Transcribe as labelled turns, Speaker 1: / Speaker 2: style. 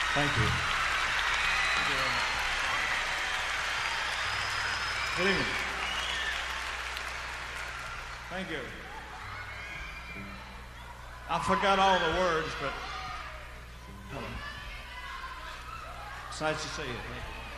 Speaker 1: Thank you. Good evening. Thank you. I forgot all the words, but it's nice to see you. Thank you.